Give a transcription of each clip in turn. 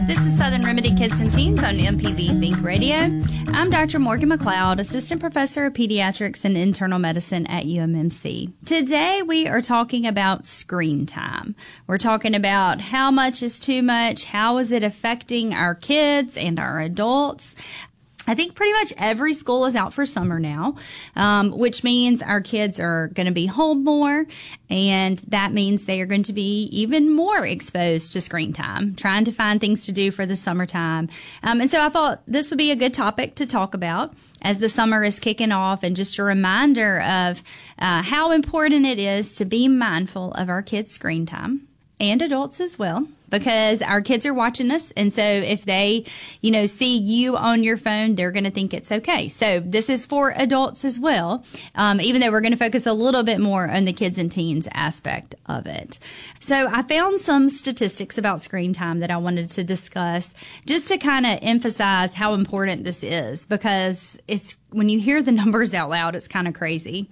This is Southern Remedy Kids and Teens on MPB Think Radio. I'm Dr. Morgan McLeod, Assistant Professor of Pediatrics and Internal Medicine at UMMC. Today we are talking about screen time. We're talking about how much is too much, how is it affecting our kids and our adults. I think pretty much every school is out for summer now, which means our kids are going to be home more, and that means they are going to be even more exposed to screen time, trying to find things to do for the summertime. And so I thought this would be a good topic to talk about as the summer is kicking off, and just a reminder of how important it is to be mindful of our kids' screen time, and adults as well, because our kids are watching us. And so if they, see you on your phone, they're going to think it's okay. So this is for adults as well, even though we're going to focus a little bit more on the kids and teens aspect of it. So I found some statistics about screen time that I wanted to discuss, just to kind of emphasize how important this is, because when you hear the numbers out loud, it's kind of crazy.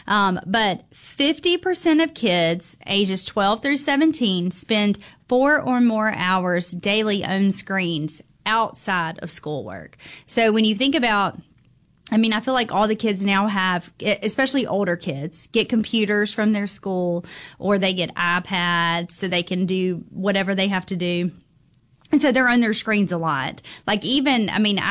But 50% of kids ages 12 through 17 spend 4 or more hours daily on screens outside of schoolwork. So when you think about, I feel like all the kids now have, especially older kids, get computers from their school, or they get iPads so they can do whatever they have to do. And so they're on their screens a lot. Like even,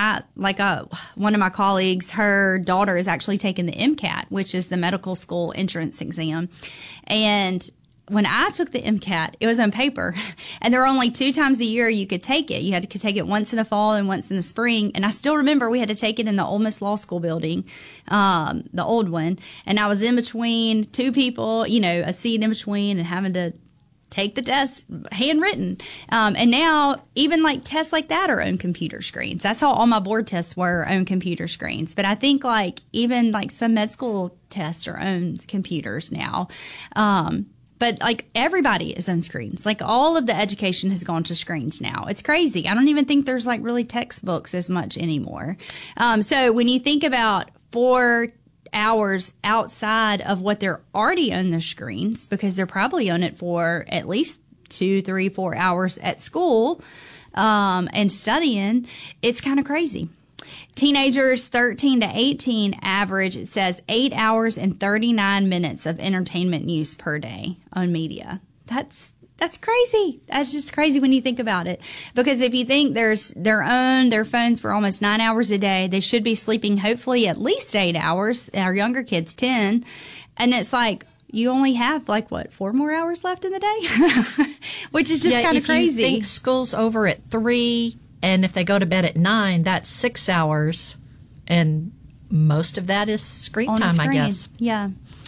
one of my colleagues, her daughter is actually taking the MCAT, which is the medical school entrance exam. And when I took the MCAT, it was on paper, and there were only 2 times a year you could take it. You had to take it once in the fall and once in the spring. And I still remember we had to take it in the Ole Miss Law School building, the old one. And I was in between 2 people, a seat in between, and having to take the test handwritten. And now even like tests like that are on computer screens. That's how all my board tests were, on computer screens. But I think even some med school tests are on computers now. But everybody is on screens. All of the education has gone to screens now. It's crazy. I don't even think there's really textbooks as much anymore. So when you think about 4 hours outside of what they're already on their screens, because they're probably on it for at least 2, 3, 4 hours at school, and studying, it's kind of crazy. Teenagers 13 to 18 average, it says, 8 hours and 39 minutes of entertainment use per day on media. That's crazy. That's just crazy when you think about it. Because if you think they're on their phones for almost 9 hours a day, they should be sleeping hopefully at least 8 hours. Our younger kids 10. And it's you only have 4 more hours left in the day, which is just kind of crazy. If you think school's over at 3, and if they go to bed at 9, that's 6 hours, and most of that is screen time, I guess. Yeah.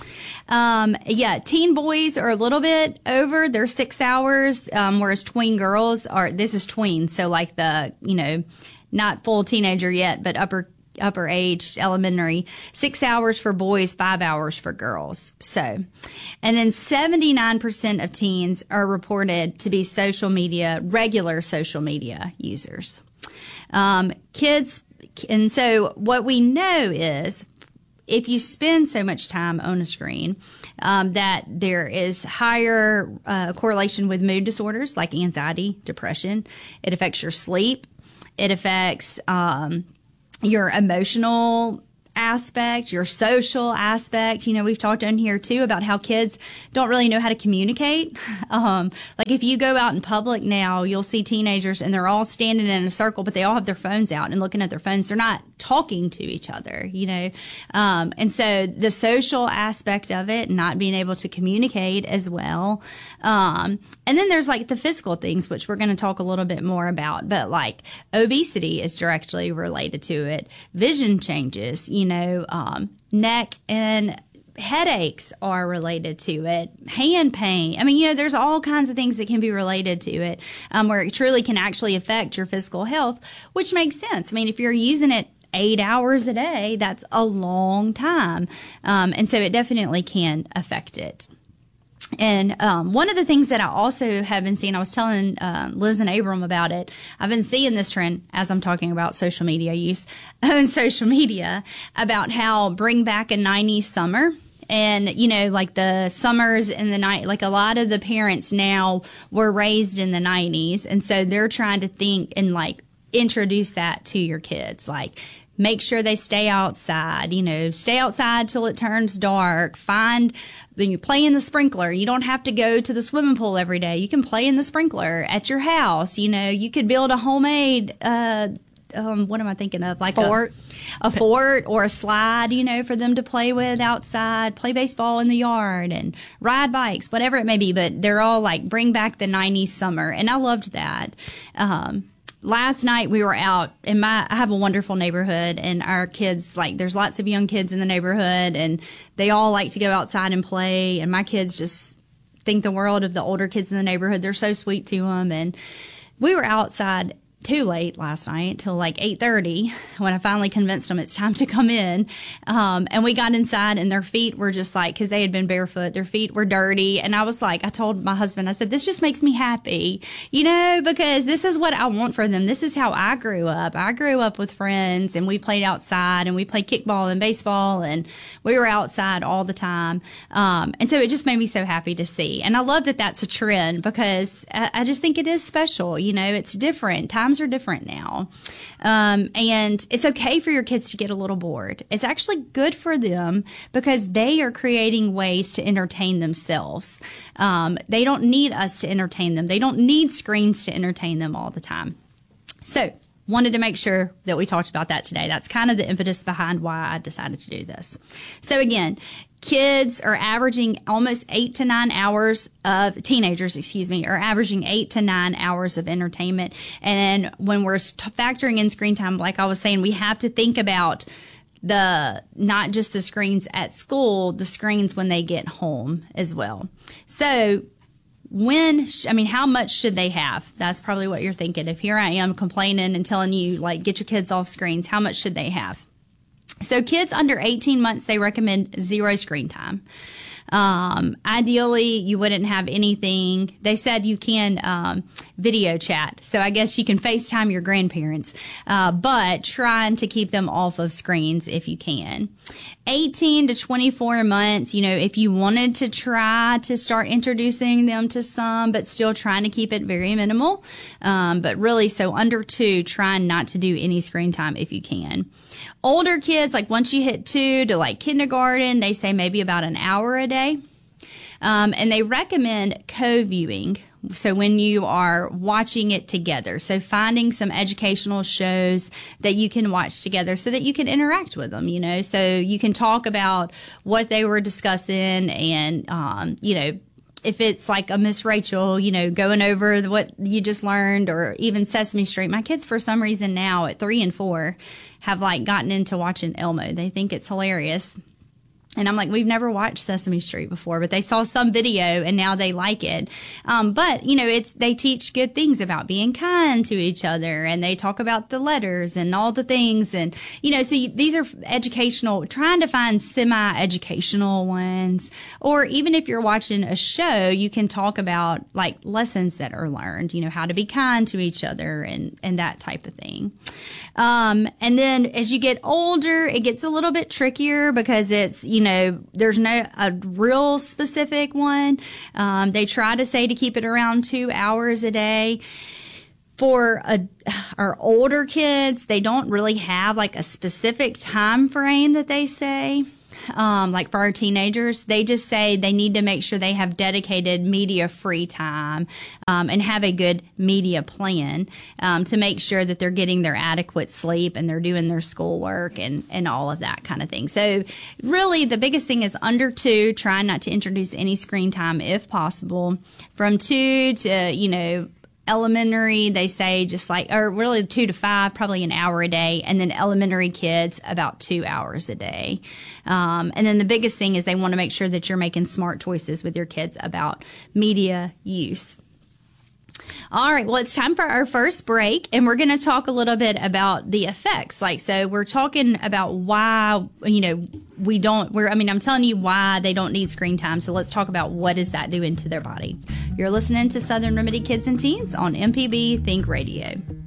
Teen boys are a little bit over. They're 6 hours, whereas tween girls this is tween, so not full teenager yet, but upper age, elementary, 6 hours for boys, 5 hours for girls. So, and then 79% of teens are reported to be regular social media users. Kids, and so what we know is, if you spend so much time on a screen, that there is higher correlation with mood disorders like anxiety, depression. It affects your sleep. It affects your emotional aspect, your social aspect. We've talked on here too about how kids don't really know how to communicate. If you go out in public now, you'll see teenagers and they're all standing in a circle, but they all have their phones out and looking at their phones. They're not talking to each other, and so the social aspect of it, not being able to communicate as well. And then there's the physical things, which we're going to talk a little bit more about, but obesity is directly related to it. Vision changes, neck and headaches are related to it. Hand pain. There's all kinds of things that can be related to it, where it truly can actually affect your physical health, which makes sense. If you're using it 8 hours a day, that's a long time. And so it definitely can affect it. And one of the things that I also have been seeing, I was telling Liz and Abram about it, I've been seeing this trend as I'm talking about social media use on social media, about how bring back a 90s summer And, like the summers in the night, like a lot of the parents now were raised in the 90s. And so they're trying to think and like introduce that to your kids. Like, make sure they stay outside, stay outside till it turns dark. When you play in the sprinkler, you don't have to go to the swimming pool every day. You can play in the sprinkler at your house. You could build a homemade, what am I thinking of? Like a fort or a slide, for them to play with outside, play baseball in the yard and ride bikes, whatever it may be. But they're all like, bring back the 90s summer. And I loved that. Last night we were out I have a wonderful neighborhood, and our kids, like, there's lots of young kids in the neighborhood, and they all like to go outside and play. And my kids just think the world of the older kids in the neighborhood. They're so sweet to them. And we were outside too late last night till like 8:30 when I finally convinced them it's time to come in. And we got inside, and their feet were just like, because they had been barefoot, their feet were dirty. And I was like, I told my husband, I said, this just makes me happy, because this is what I want for them. This is how I grew up. I grew up with friends, and we played outside, and we played kickball and baseball, and we were outside all the time. And so it just made me so happy to see. And I love that that's a trend, because I just think it is special. It's different. Times are different now. And it's okay for your kids to get a little bored. It's actually good for them because they are creating ways to entertain themselves. They don't need us to entertain them. They don't need screens to entertain them all the time. So, wanted to make sure that we talked about that today. That's kind of the impetus behind why I decided to do this. So again, kids are averaging almost 8 to 9 hours of, teenagers, are averaging 8 to 9 hours of entertainment. And when we're factoring in screen time, like I was saying, we have to think about not just the screens at school, the screens when they get home as well. So, how much should they have? That's probably what you're thinking. If here I am complaining and telling you, like, get your kids off screens, how much should they have? So kids under 18 months, they recommend 0 screen time. Ideally, you wouldn't have anything. They said you can video chat. So I guess you can FaceTime your grandparents, but trying to keep them off of screens if you can. 18 to 24 months, if you wanted to try to start introducing them to some, but still trying to keep it very minimal. But really, so under 2, trying not to do any screen time if you can. Older kids, like once you hit 2 to like kindergarten, they say maybe about an hour a day. And they recommend co-viewing. So when you are watching it together, so finding some educational shows that you can watch together so that you can interact with them, so you can talk about what they were discussing and, if it's like a Miss Rachel, going over what you just learned, or even Sesame Street. My kids, for some reason now at 3 and 4, have like gotten into watching Elmo. They think it's hilarious. And I'm like, we've never watched Sesame Street before, but they saw some video and now they like it. But they teach good things about being kind to each other, and they talk about the letters and all the things. And, so these are educational, trying to find semi-educational ones. Or even if you're watching a show, you can talk about like lessons that are learned, how to be kind to each other and that type of thing. And then as you get older, it gets a little bit trickier because it's, there's no a real specific one. They try to say to keep it around 2 hours a day. For our older kids, they don't really have like a specific time frame that they say. Like for our teenagers, they just say they need to make sure they have dedicated media free time, and have a good media plan, to make sure that they're getting their adequate sleep and they're doing their schoolwork and all of that kind of thing. So really the biggest thing is under 2, trying not to introduce any screen time if possible. From 2 to, elementary, they say or really 2 to 5, probably an hour a day. And then elementary kids, about 2 hours a day. And then the biggest thing is they want to make sure that you're making smart choices with your kids about media use. All right. Well, it's time for our first break, and we're going to talk a little bit about the effects. So we're talking about why, I'm telling you why they don't need screen time. So let's talk about what is that doing to their body. You're listening to Southern Remedy Kids and Teens on MPB Think Radio.